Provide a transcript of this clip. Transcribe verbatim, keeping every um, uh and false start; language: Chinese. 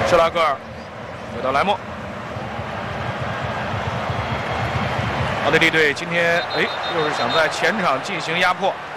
施拉格尔回到莱莫。奥地利队今天哎，又是想在前场进行压迫。